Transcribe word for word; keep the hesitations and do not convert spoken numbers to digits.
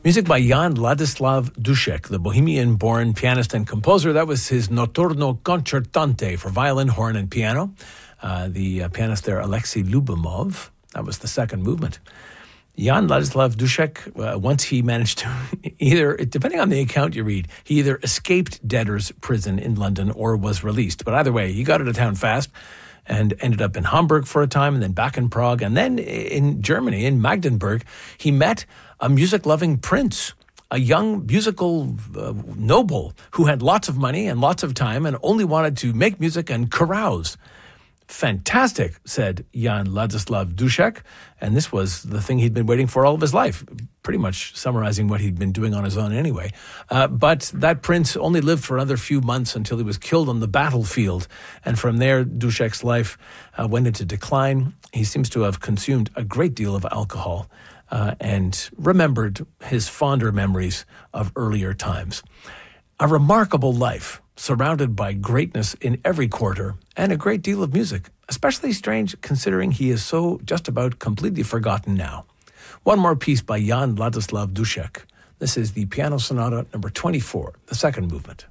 Music by Jan Ladislav Dušek, the Bohemian-born pianist and composer. That was his Notturno Concertante for violin, horn, and piano. Uh, the uh, pianist there, Alexei Lubomov. That was the second movement. Jan Ladislav Dušek, uh, once he managed to either, depending on the account you read, he either escaped debtor's prison in London or was released. But either way, he got out of town fast and ended up in Hamburg for a time and then back in Prague. And then in Germany, in Magdeburg, he met a music-loving prince, a young musical uh, noble who had lots of money and lots of time and only wanted to make music and carouse. Fantastic, said Jan Ladislav Dušek, and this was the thing he'd been waiting for all of his life, pretty much summarizing what he'd been doing on his own anyway. Uh, but that prince only lived for another few months until he was killed on the battlefield, and from there, Dušek's life uh, went into decline. He seems to have consumed a great deal of alcohol uh, and remembered his fonder memories of earlier times. A remarkable life, surrounded by greatness in every quarter and a great deal of music, especially strange considering he is so just about completely forgotten now. One more piece by Jan Ladislav Dušek. This is the Piano Sonata number twenty-four, the second movement.